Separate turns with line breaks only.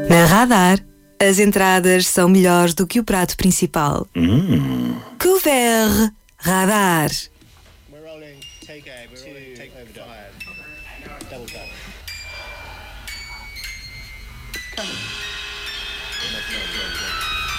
Na Radar, as entradas são melhores do que o prato principal. Couvert Radar.
We're rolling. Take overdub. Double tap. Come.